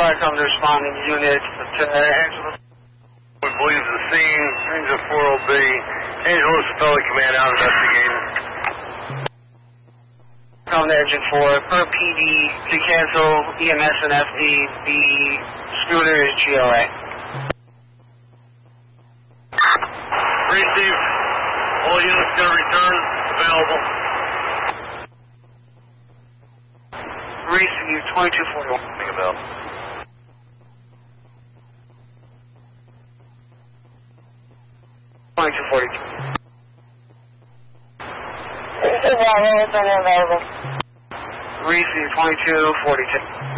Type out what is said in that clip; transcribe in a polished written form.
come to responding unit to Angela. We believe the scene, Angela 40B. Angela Spelling Command out investigating. Come to Engine 4. Per PD to cancel EMS and FD. The scooter is GOA. Received. All units going to return. Available. Receive 2241. Available. Receive 2242.